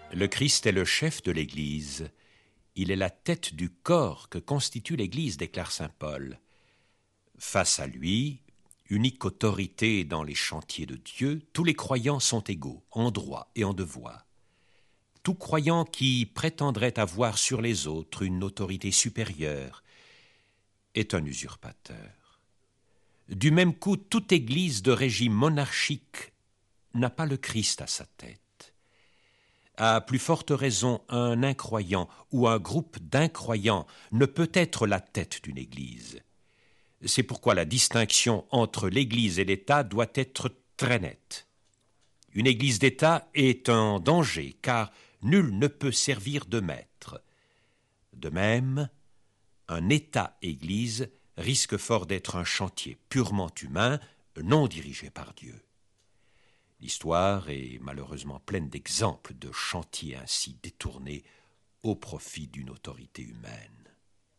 Le Christ est le chef de l'Église. Il est la tête du corps que constitue l'Église, déclare saint Paul. Face à lui, unique autorité dans les chantiers de Dieu, tous les croyants sont égaux, en droit et en devoir. Tout croyant qui prétendrait avoir sur les autres une autorité supérieure est un usurpateur. Du même coup, toute Église de régime monarchique n'a pas le Christ à sa tête. À plus forte raison, un incroyant ou un groupe d'incroyants ne peut être la tête d'une Église. C'est pourquoi la distinction entre l'Église et l'État doit être très nette. Une Église d'État est un danger, car nul ne peut servir de maître. De même, un État-Église risque fort d'être un chantier purement humain, non dirigé par Dieu. L'histoire est malheureusement pleine d'exemples de chantiers ainsi détournés au profit d'une autorité humaine.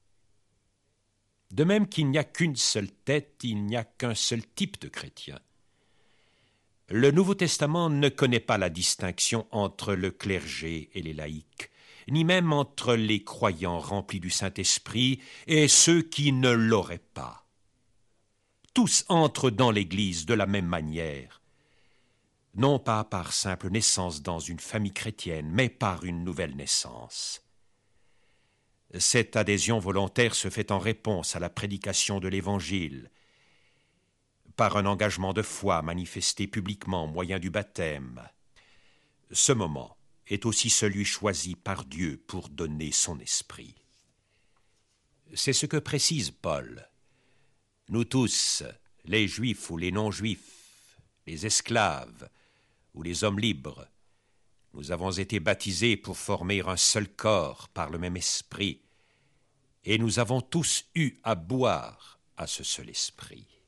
De même qu'il n'y a qu'une seule tête, il n'y a qu'un seul type de chrétien. Le Nouveau Testament ne connaît pas la distinction entre le clergé et les laïcs, ni même entre les croyants remplis du Saint-Esprit et ceux qui ne l'auraient pas. Tous entrent dans l'Église de la même manière, non pas par simple naissance dans une famille chrétienne, mais par une nouvelle naissance. Cette adhésion volontaire se fait en réponse à la prédication de l'Évangile, par un engagement de foi manifesté publiquement au moyen du baptême. Ce moment est aussi celui choisi par Dieu pour donner son esprit. C'est ce que précise Paul. Nous tous, les Juifs ou les non-Juifs, les esclaves ou les hommes libres, nous avons été baptisés pour former un seul corps par le même esprit, et nous avons tous eu à boire à ce seul esprit.